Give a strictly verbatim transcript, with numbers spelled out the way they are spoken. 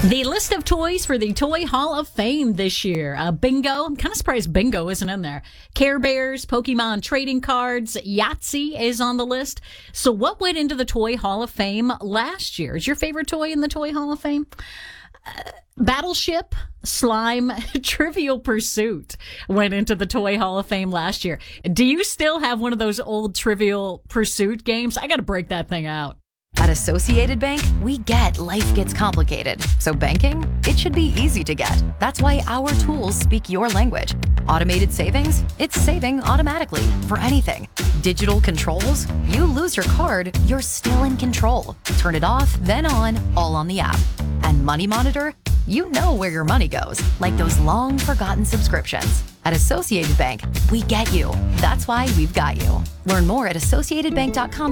The list of toys for the Toy Hall of Fame this year. Uh, bingo. I'm kind of surprised bingo isn't in there. Care Bears, Pokemon trading cards, Yahtzee is on the list. So what went into the Toy Hall of Fame last year? Is your favorite toy in the Toy Hall of Fame? Uh, Battleship, Slime, Trivial Pursuit went into the Toy Hall of Fame last year. Do you still have one of those old Trivial Pursuit games? I got to break that thing out. At Associated Bank, we get life gets complicated. So banking, it should be easy to get. That's why our tools speak your language. Automated savings, it's saving automatically for anything. Digital controls, you lose your card, you're still in control. Turn it off, then on, all on the app. And Money Monitor, you know where your money goes, like those long forgotten subscriptions. At Associated Bank, we get you. That's why we've got you. Learn more at associated bank dot com.